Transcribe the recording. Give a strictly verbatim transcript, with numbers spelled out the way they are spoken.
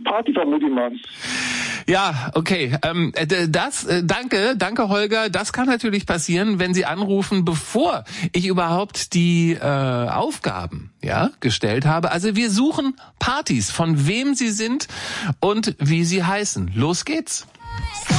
Party vermute ich mal. Ja, okay. Ähm, das, äh, danke, danke Holger. Das kann natürlich passieren, wenn Sie anrufen, bevor ich überhaupt die äh, Aufgaben ja gestellt habe. Also wir suchen Partys, von wem sie sind und wie sie heißen. Los geht's.